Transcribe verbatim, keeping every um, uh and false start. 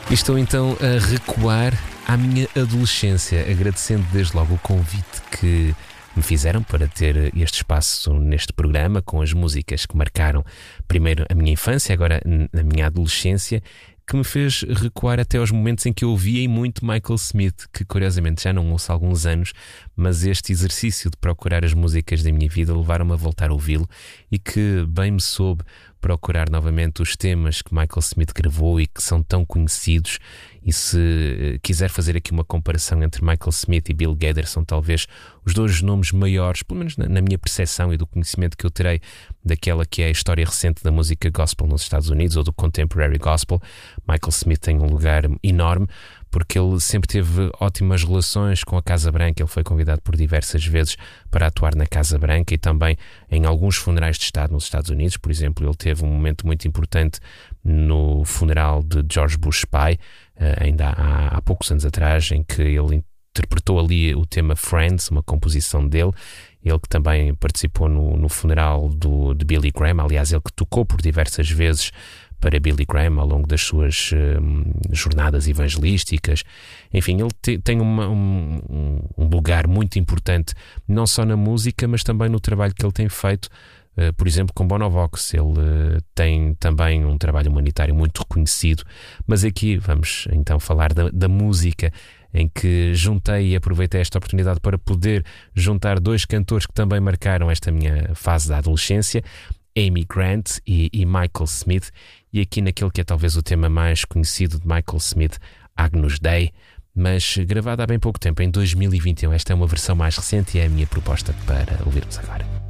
E estou então a recuar à minha adolescência, agradecendo desde logo o convite que me fizeram para ter este espaço neste programa, com as músicas que marcaram primeiro a minha infância, agora a minha adolescência, que me fez recuar até aos momentos em que eu ouvia muito Michael Smith, que curiosamente já não ouço há alguns anos, mas este exercício de procurar as músicas da minha vida levaram-me a voltar a ouvi-lo e que bem me soube procurar novamente os temas que Michael Smith gravou e que são tão conhecidos. E se quiser fazer aqui uma comparação entre Michael Smith e Bill Gaither, são talvez os dois nomes maiores, pelo menos na, na minha percepção e do conhecimento que eu terei daquela que é a história recente da música gospel nos Estados Unidos, ou do contemporary gospel. Michael Smith tem um lugar enorme, porque ele sempre teve ótimas relações com a Casa Branca. Ele foi convidado por diversas vezes para atuar na Casa Branca e também em alguns funerais de Estado nos Estados Unidos. Por exemplo, ele teve um momento muito importante no funeral de George Bush pai, ainda há, há poucos anos atrás, em que ele interpretou ali o tema Friends, uma composição dele. Ele que também participou no, no funeral do, de Billy Graham, aliás, ele que tocou por diversas vezes para Billy Graham ao longo das suas um, jornadas evangelísticas. Enfim, ele te, tem uma, um, um lugar muito importante, não só na música, mas também no trabalho que ele tem feito, uh, por exemplo, com Bonovox. Ele uh, tem também um trabalho humanitário muito reconhecido, mas aqui vamos então falar da, da música, em que juntei e aproveitei esta oportunidade para poder juntar dois cantores que também marcaram esta minha fase da adolescência, Amy Grant e, e Michael Smith, e aqui naquele que é talvez o tema mais conhecido de Michael Smith, Agnus Dei, mas gravada há bem pouco tempo, em dois mil e vinte e um. Esta é uma versão mais recente e é a minha proposta para ouvirmos agora.